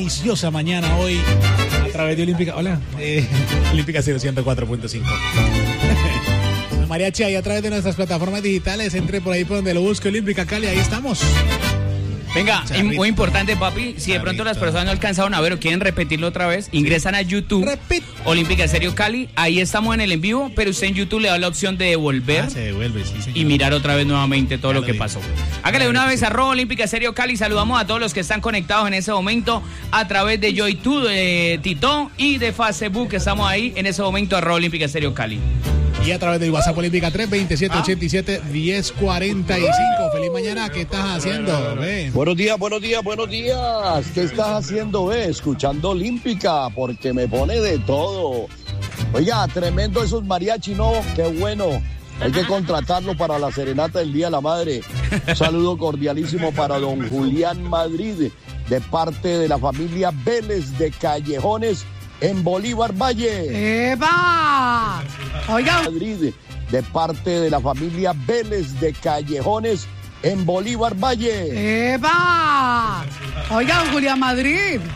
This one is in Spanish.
deliciosa mañana hoy a través de Olímpica. Hola, Olímpica 104.5. Mariachi, ahí a través de nuestras plataformas digitales, entre por ahí por donde lo busque, Olímpica Cali, ahí estamos. Venga, muy importante, papi, si de pronto las personas no alcanzaron a ver o quieren repetirlo otra vez, ingresan a YouTube, Olímpica Estéreo Cali, ahí estamos en el en vivo, pero usted en YouTube le da la opción de devolver se devuelve, sí, señor. Y mirar otra vez nuevamente todo Ya lo que vi. pasó. Hágale una vez @Olímpica Estéreo Cali, saludamos a todos los que están conectados en ese momento a través de YouTube, de Tito y de Facebook, que estamos ahí en ese momento @Olímpica Estéreo Cali. Y a través del WhatsApp Olímpica 327-87-1045. Feliz mañana, ¿qué estás haciendo? Ven. Buenos días. ¿Qué estás haciendo, escuchando Olímpica? Porque me pone de todo. Oiga, tremendo esos mariachi, ¿no? Qué bueno. Hay que contratarlo para la serenata del Día de la Madre. Un saludo cordialísimo para don Julián Madrid, de parte de la familia Vélez de Callejones, en Bolívar Valle. ¡Epa! Oiga, Madrid, de parte de la familia Vélez de Callejones, en Bolívar Valle. ¡epa! Oiga, Julián Madrid.